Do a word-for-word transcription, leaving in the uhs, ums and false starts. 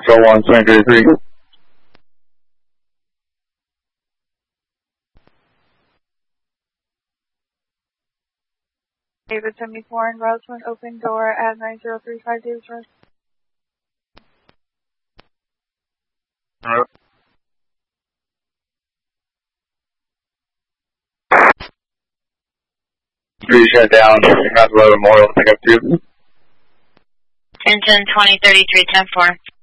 Control one, twenty thirty-three. David seventy-four and Roseland, open door at nine zero three five Davis Road. Alright. Three shut down, North Road Memorial, pick up two. Engine twenty thirty-three, ten four.